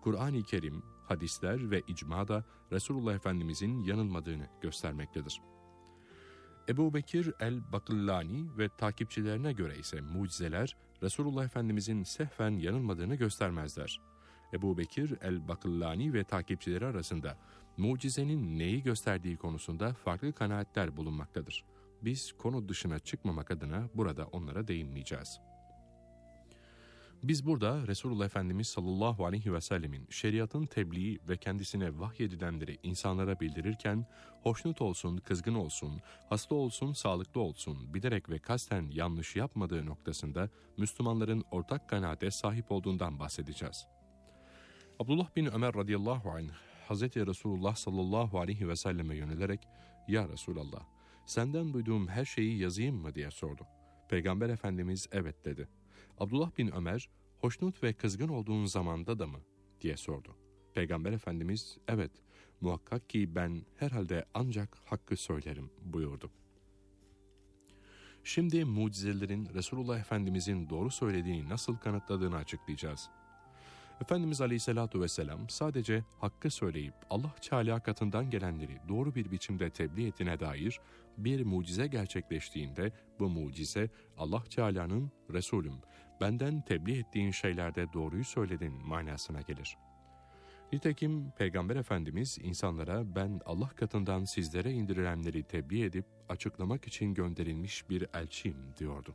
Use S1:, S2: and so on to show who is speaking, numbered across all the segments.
S1: Kur'an-ı Kerim, hadisler ve icma da Resulullah Efendimizin yanılmadığını göstermektedir. Ebu Bekir el-Bakillani ve takipçilerine göre ise mucizeler Resulullah Efendimizin sehven yanılmadığını göstermezler. Ebu Bekir el-Bakillani ve takipçileri arasında mucizenin neyi gösterdiği konusunda farklı kanaatler bulunmaktadır. Biz konu dışına çıkmamak adına burada onlara değinmeyeceğiz. Biz burada Resulullah Efendimiz sallallahu aleyhi ve sellemin şeriatın tebliği ve kendisine vahyedilenleri insanlara bildirirken, hoşnut olsun, kızgın olsun, hasta olsun, sağlıklı olsun, bilerek ve kasten yanlış yapmadığı noktasında Müslümanların ortak kanaate sahip olduğundan bahsedeceğiz. Abdullah bin Ömer radıyallahu anh, Hazreti Resulullah sallallahu aleyhi ve selleme yönelerek, "Ya Resulallah, senden duyduğum her şeyi yazayım mı?" diye sordu. Peygamber Efendimiz evet dedi. Abdullah bin Ömer, "Hoşnut ve kızgın olduğun zamanda da mı?" diye sordu. Peygamber Efendimiz, "Evet, muhakkak ki ben herhalde ancak hakkı söylerim." buyurdu. Şimdi mucizelerin Resulullah Efendimizin doğru söylediğini nasıl kanıtladığını açıklayacağız. Efendimiz Aleyhisselatü Vesselam sadece hakkı söyleyip Allah Teala katından gelenleri doğru bir biçimde tebliğ ettiğine dair bir mucize gerçekleştiğinde bu mucize Allah Teala'nın "Resulüm, benden tebliğ ettiğin şeylerde doğruyu söyledin" manasına gelir. Nitekim Peygamber Efendimiz insanlara "Ben Allah katından sizlere indirilenleri tebliğ edip açıklamak için gönderilmiş bir elçiyim" diyordu.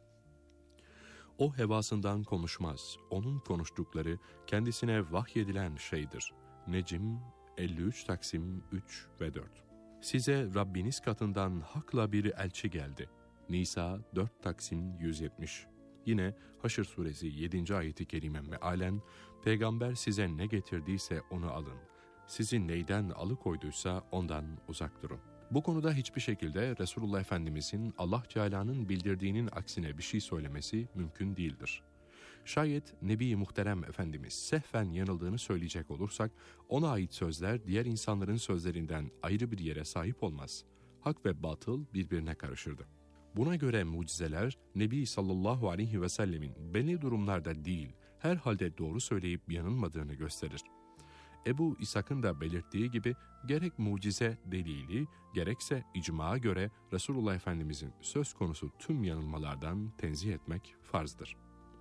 S1: O hevasından konuşmaz, onun konuştukları kendisine vahyedilen şeydir. Necm 53 Taksim 3 ve 4. Size Rabbiniz katından hakla bir elçi geldi. Nisa 4 Taksim 170. Yine Haşr suresi 7. ayeti kerime mealen, "Peygamber size ne getirdiyse onu alın. Sizi neyden alıkoyduysa ondan uzak durun." Bu konuda hiçbir şekilde Resulullah Efendimizin Allah Teala'nın bildirdiğinin aksine bir şey söylemesi mümkün değildir. Şayet Nebi-i Muhterem Efendimiz sehven yanıldığını söyleyecek olursak, ona ait sözler diğer insanların sözlerinden ayrı bir yere sahip olmaz. Hak ve batıl birbirine karışırdı. Buna göre mucizeler Nebi sallallahu aleyhi ve sellemin belli durumlarda değil, her halde doğru söyleyip yanılmadığını gösterir. Ebu İshak'ın da belirttiği gibi gerek mucize delili gerekse icmaya göre Resulullah Efendimizin söz konusu tüm yanılmalardan tenzih etmek farzdır.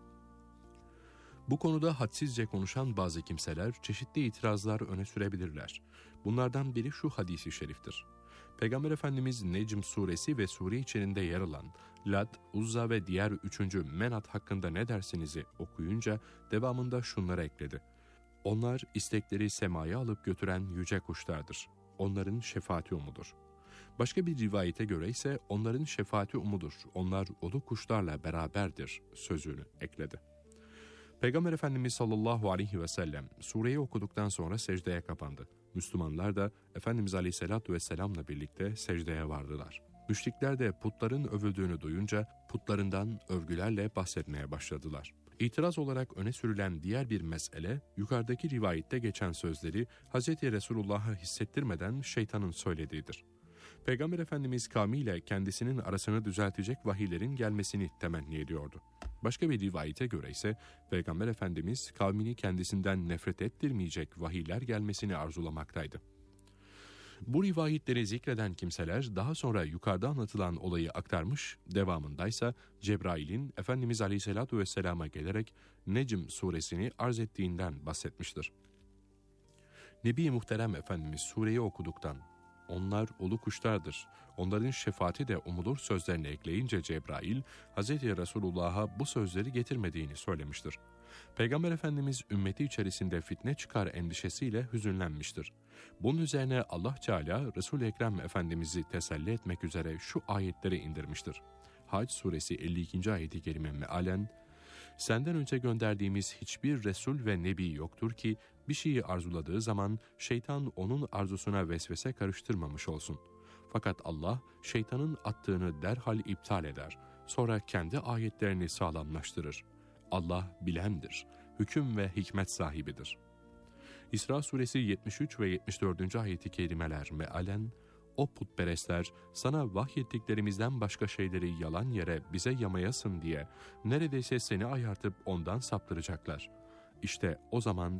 S1: Bu konuda hadsizce konuşan bazı kimseler çeşitli itirazlar öne sürebilirler. Bunlardan biri şu hadisi şeriftir. Peygamber Efendimiz Necm suresi ve sure içerisinde yer alan Lat, Uzza ve diğer 3. Menat hakkında ne dersinizi okuyunca devamında şunları ekledi. Onlar istekleri semaya alıp götüren yüce kuşlardır. Onların şefaati umudur. Başka bir rivayete göre ise onların şefaati umudur. Onlar ulu kuşlarla beraberdir sözünü ekledi. Peygamber Efendimiz sallallahu aleyhi ve sellem sureyi okuduktan sonra secdeye kapandı. Müslümanlar da Efendimiz Aleyhisselatü Vesselam'la birlikte secdeye vardılar. Müşrikler de putların övüldüğünü duyunca putlarından övgülerle bahsetmeye başladılar. İtiraz olarak öne sürülen diğer bir mesele, yukarıdaki rivayette geçen sözleri Hz. Resulullah'a hissettirmeden şeytanın söylediğidir. Peygamber Efendimiz kavmiyle kendisinin arasını düzeltecek vahiylerin gelmesini temenni ediyordu. Başka bir rivayete göre ise Peygamber Efendimiz kavmini kendisinden nefret ettirmeyecek vahiyler gelmesini arzulamaktaydı. Bu rivayetleri zikreden kimseler daha sonra yukarıda anlatılan olayı aktarmış, devamındaysa Cebrail'in Efendimiz Aleyhisselatü Vesselam'a gelerek Necm suresini arz ettiğinden bahsetmiştir. Nebi-i Muhterem Efendimiz sureyi okuduktan, onlar ulu kuşlardır, onların şefaati de umulur sözlerini ekleyince Cebrail, Hz. Resulullah'a bu sözleri getirmediğini söylemiştir. Peygamber Efendimiz ümmeti içerisinde fitne çıkar endişesiyle hüzünlenmiştir. Bunun üzerine Allah Teala Resul-i Ekrem Efendimiz'i teselli etmek üzere şu ayetleri indirmiştir. Hac suresi 52. ayeti kerime mealen, "Senden önce gönderdiğimiz hiçbir Resul ve Nebi yoktur ki bir şeyi arzuladığı zaman şeytan onun arzusuna vesvese karıştırmamış olsun. Fakat Allah şeytanın attığını derhal iptal eder. Sonra kendi ayetlerini sağlamlaştırır. Allah bilendir, hüküm ve hikmet sahibidir." İsra suresi 73 ve 74. ayeti kerimeler mealen, "O putperestler sana vahyettiklerimizden başka şeyleri yalan yere bize yamayasın diye neredeyse seni ayartıp ondan saptıracaklar. İşte o zaman